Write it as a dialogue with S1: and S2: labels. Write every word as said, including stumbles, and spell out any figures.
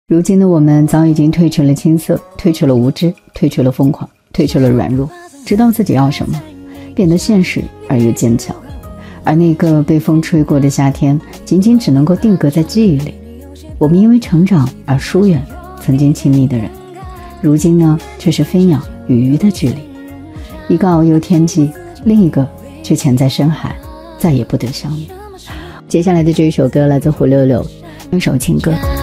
S1: 如今的我们早已经褪去了青涩，褪去了无知，褪去了疯狂，褪去了软弱，知道自己要什么，变得现实而又坚强。而那个被风吹过的夏天，仅仅只能够定格在记忆里。我们因为成长而疏远曾经亲密的人，如今呢，却是飞鸟与鱼的距离。一个遨游天际，另一个却潜在深海，再也不得相遇。接下来的这一首歌来自胡六六，一首情歌。